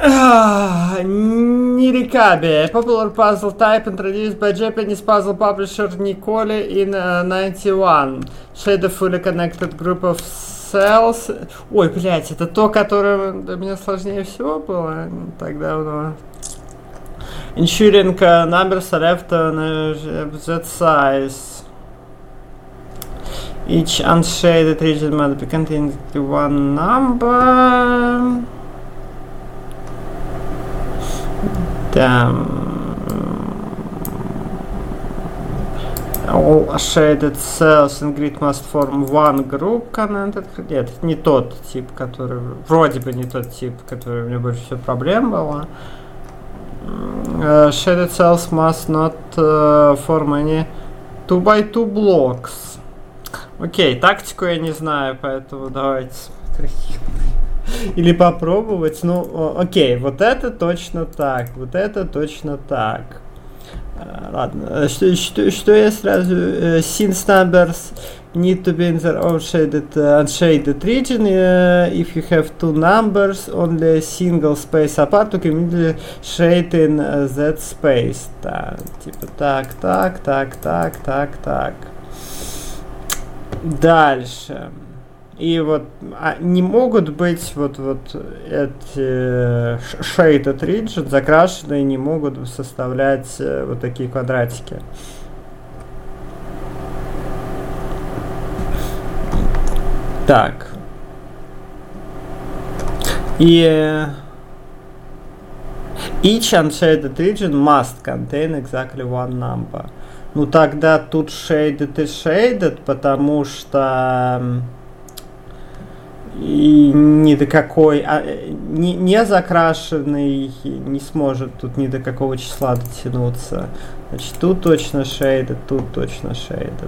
Nirikabe, a popular puzzle type introduced by Japanese puzzle publisher Nicole in 91. Shade a fully connected group of cells. Ой, блять, это то, которое для меня сложнее всего было так давно. Ensuring numbers are left on that size. Each unshaded region must be contained one number. All shaded cells in grid must form one group connected. Нет, это не тот тип, который... Вроде бы не тот тип, который у меня больше всего проблем было. Shaded cells must not form any 2x2 blocks. Окей, тактику я не знаю, поэтому давайте смотреть. Или попробовать. Ну, окей, вот это точно так. Вот это точно так. Ладно. Что я сразу... Since numbers need to be in their own unshaded region, if you have two numbers, only a single space apart, to immediately shade in that space. Да, типа так. Дальше. И вот не могут быть вот эти shaded region, закрашенные, не могут составлять вот такие квадратики. Так. И each unshaded region must contain exactly one number. Ну тогда тут shaded и shaded, потому что и ни до какой не закрашенный не сможет тут ни до какого числа дотянуться. Значит, тут точно shaded, тут точно shaded.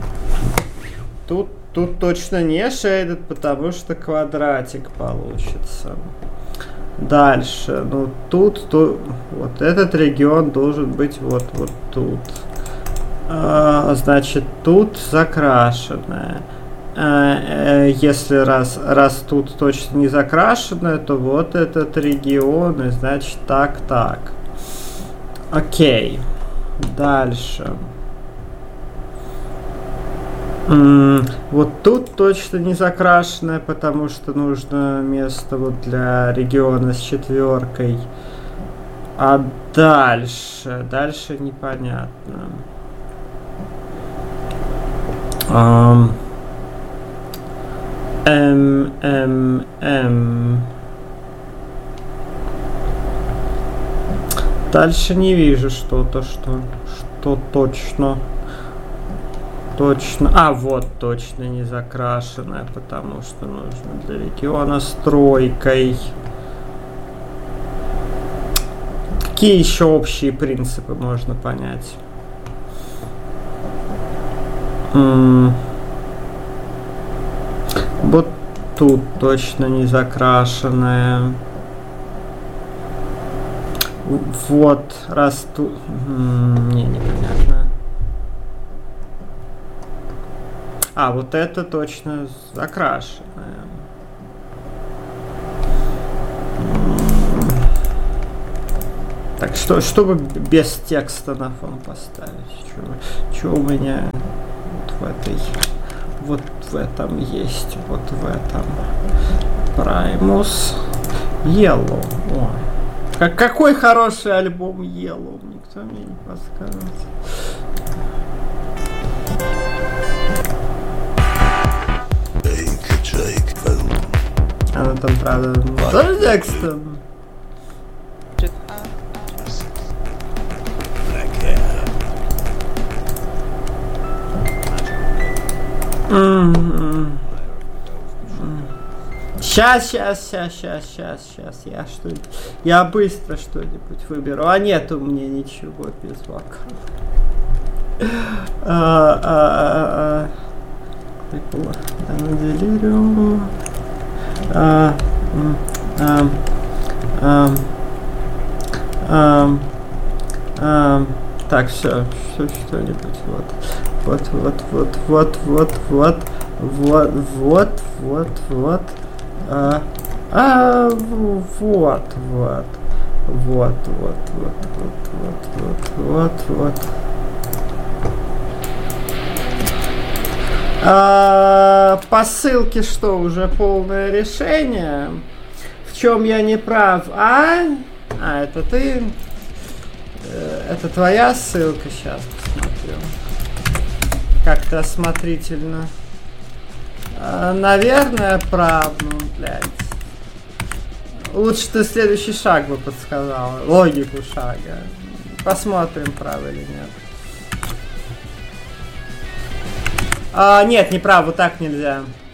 Тут точно не shaded, потому что квадратик получится. Дальше, ну тут вот этот регион должен быть вот тут. Значит, тут закрашенное. Если раз тут точно не закрашенное, то вот этот регион, и значит так. Окей. Дальше. Вот тут точно не закрашенное, потому что нужно место вот для региона с четверкой. А дальше непонятно. Дальше не вижу что-то, что точно. А, вот точно не закрашенное, потому что нужно для региона с тройкой. Какие еще общие принципы можно понять? Вот тут точно не закрашенное. Вот, раз тут... непонятно. А, вот это точно закрашенное. Так, чтобы без текста на фон поставить? Что у меня вот в этом есть? Вот в этом. Primus Yellow. О. Какой хороший альбом Yellow. Никто мне не подскажет. Она там, правда, тоже текстом. Сейчас. Я быстро что-нибудь выберу. А нет у меня ничего без вокала. Делириум. Так, все, что-нибудь, вот. Вот. По ссылке что, уже полное решение? В чем я не прав? Это ты? Это твоя ссылка? Сейчас посмотрю. Как-то осмотрительно. Наверное, прав, блядь. Лучше ты следующий шаг бы подсказал. Логику шага. Посмотрим, прав или нет. Нет, не прав, вот так нельзя.